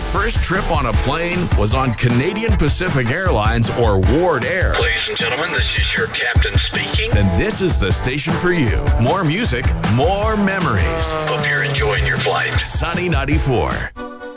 first trip on a plane was on Canadian Pacific Airlines or Ward Air, Ladies and gentlemen, this is your captain speaking. then this is the station for you. More music, more memories. Hope you're enjoying your flight. Sunny 94.